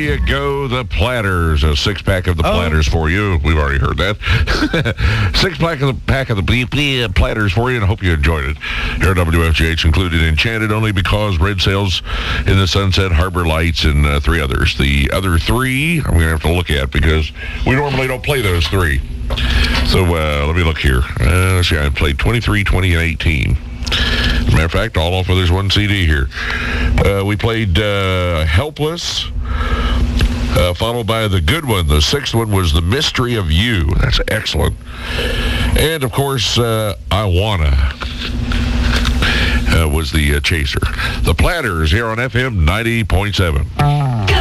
you go, the Platters. A six-pack of the Platters for you. We've already heard that. Six-pack of the Platters for you, and I hope you enjoyed it. Here at WFGH, included Enchanted Only Because, Red Sails in the Sunset, Harbor Lights, and three others. The other three, I'm going to have to look at because we normally don't play those three. So let me look here. Let's see, I played 23, 20, and 18. As a matter of fact, all off of there's one CD here. We played Helpless, followed by the good one. The sixth one was The Mystery of You. That's excellent. And, of course, I Wanna was the chaser. The Platters here on FM 90.7.